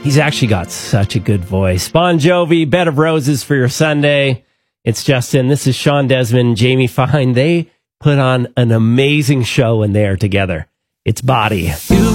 He's actually got such a good voice. Bon Jovi, Bed of Roses for your Sunday. It's Justin. This is Sean Desmond, Jamie Fine. They put on an amazing show when they are together. It's Body. You